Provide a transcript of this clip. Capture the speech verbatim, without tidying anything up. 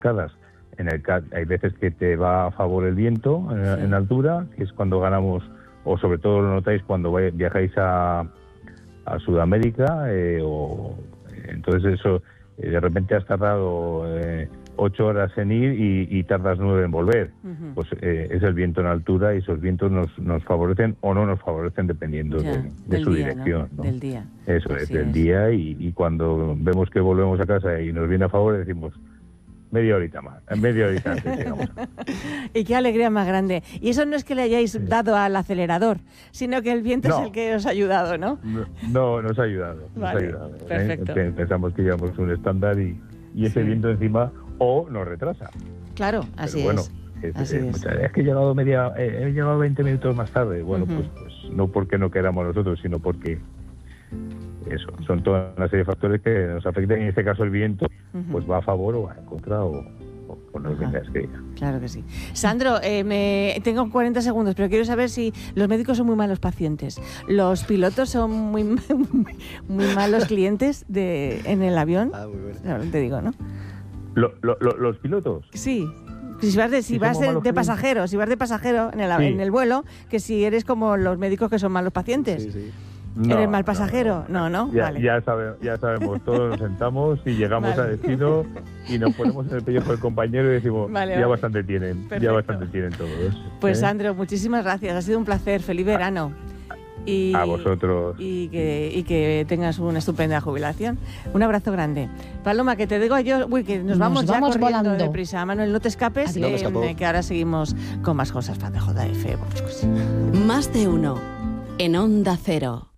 cascadas. En el, hay veces que te va a favor el viento en, sí. en altura, que es cuando ganamos, o sobre todo lo notáis cuando vais, viajáis a, a Sudamérica, eh, o entonces eso, eh, de repente has tardado eh, ocho horas en ir y, y tardas nueve en volver. Uh-huh. Pues eh, es el viento en altura y esos vientos nos, nos favorecen o no nos favorecen dependiendo ya, de, de su día, dirección. ¿no? ¿no? Del día. Eso Así es, del es. día y, y cuando vemos que volvemos a casa y nos viene a favor decimos media horita más, media horita antes llegamos. Y qué alegría más grande. Y eso no es que le hayáis dado al acelerador, sino que el viento no. es el que os ha ayudado, ¿no? No, no nos ha ayudado. Vale, nos ha ayudado. Perfecto. ¿eh? Pensamos que llevamos un estándar y, y ese sí. viento encima o nos retrasa. Claro, así Pero bueno, es. Es, así es, es. Muchas, es que he llegado media, eh, he llegado veinte minutos más tarde. Bueno, uh-huh. pues, pues no porque no queramos nosotros, sino porque eso, son toda una serie de factores que nos afectan. En este caso el viento, uh-huh. pues va a favor o va en contra o, o, o nos venga a escribir. Claro que sí. Sandro, eh, me, tengo cuarenta segundos, pero quiero saber si los médicos son muy malos pacientes. ¿Los pilotos son muy, muy, muy malos clientes de, en el avión? Ah, muy bueno. No, te digo, ¿no? Lo, lo, lo, ¿Los pilotos? Sí. Si vas de, si vas de, de pasajero, si vas de pasajero en el, sí. en el vuelo, que si eres como los médicos que son malos pacientes. Sí, sí. No, ¿Eres mal pasajero? No, no. no. Ya, vale. ya, sabe, ya sabemos, todos nos sentamos y llegamos vale. a destino y nos ponemos en el pellejo del compañero y decimos, vale, ya vale. bastante tienen, Perfecto. ya bastante tienen todos. Pues ¿eh? Sandro, muchísimas gracias, ha sido un placer, feliz verano. Y, a vosotros. Y que, y que tengas una estupenda jubilación. Un abrazo grande. Paloma, que te digo yo, uy, que nos, nos vamos ya vamos corriendo volando. deprisa. Manuel, no te escapes, no eh, que ahora seguimos con más cosas para de J F. Más de uno en Onda Cero.